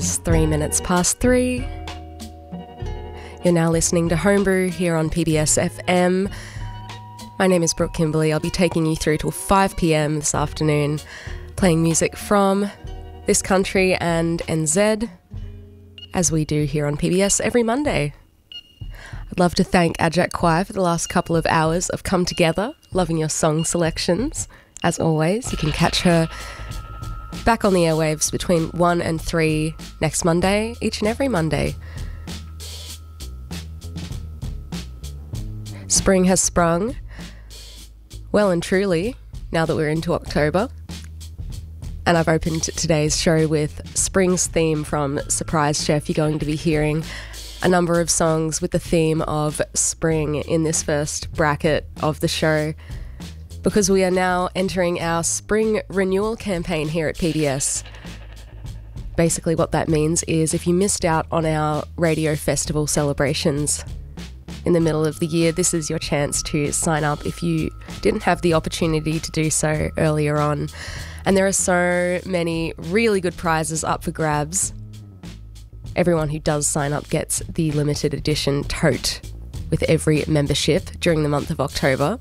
is 3 minutes past 3. You're now listening to Homebrew here on PBS FM. My name is Brooke Kimberley. I'll be taking you through till 5 p.m. this afternoon, playing music from this country and NZ, as we do here on PBS every Monday. I'd love to thank Ajak Kwai for the last couple of hours of Come Together, loving your song selections. As always, you can catch her back on the airwaves between 1 and 3 next Monday, each and every Monday. Spring has sprung, well and truly, now that we're into October. And I've opened today's show with Spring's theme from Surprise Chef. You're going to be hearing a number of songs with the theme of spring in this first bracket of the show, because we are now entering our spring renewal campaign here at PBS. Basically what that means is if you missed out on our radio festival celebrations in the middle of the year, this is your chance to sign up if you didn't have the opportunity to do so earlier on. And there are so many really good prizes up for grabs. Everyone who does sign up gets the limited edition tote with every membership during the month of October.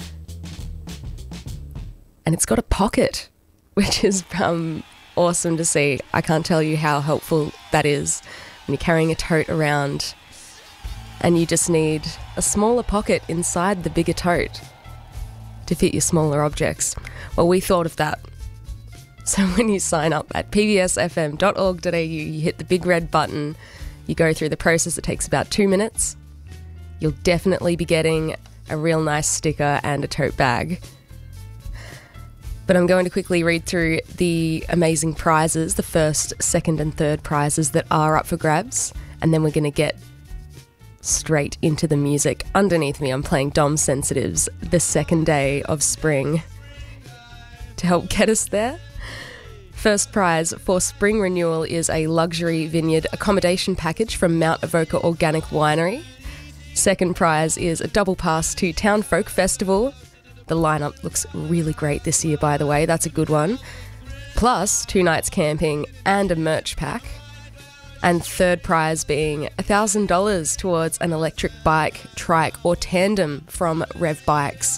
And it's got a pocket, which is awesome to see. I can't tell you how helpful that is when you're carrying a tote around and you just need a smaller pocket inside the bigger tote to fit your smaller objects. Well, we thought of that. So when you sign up at pbsfm.org.au, you hit the big red button, you go through the process. It takes about 2 minutes. You'll definitely be getting a real nice sticker and a tote bag. But I'm going to quickly read through the amazing prizes, the first, second and third prizes that are up for grabs, and then we're going to get straight into the music. Underneath me, I'm playing Dom Sensitive's The Second Day of Spring to help get us there. First prize for spring renewal is a luxury vineyard accommodation package from Mount Avoca Organic Winery. Second prize is a double pass to Town Folk Festival. The lineup looks really great this year, by the way. That's a good one. Plus 2 nights camping and a merch pack. And third prize being $1,000 towards an electric bike, trike or tandem from Rev Bikes.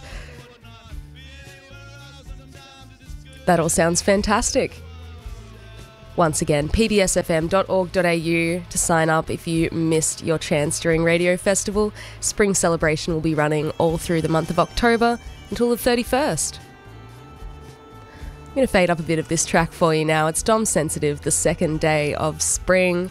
That all sounds fantastic. Once again, pbsfm.org.au to sign up if you missed your chance during Radio Festival. Spring celebration will be running all through the month of October until the 31st. I'm going to fade up a bit of this track for you now. It's Dom Sensitive, The Second Day of Spring.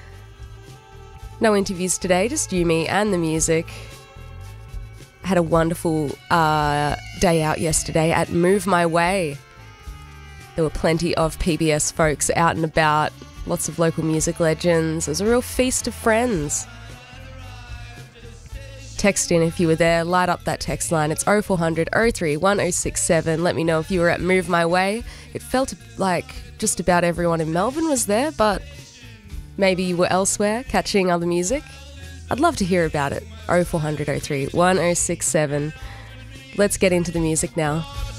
No interviews today, just you, me and the music. Had a wonderful day out yesterday at Move My Way. There were plenty of PBS folks out and about, lots of local music legends. It was a real feast of friends. Text in if you were there, light up that text line. It's 0400 03 1067. Let me know if you were at Move My Way. It felt like just about everyone in Melbourne was there, but maybe you were elsewhere catching other music. I'd love to hear about it. 0400 03 1067. Let's get into the music now.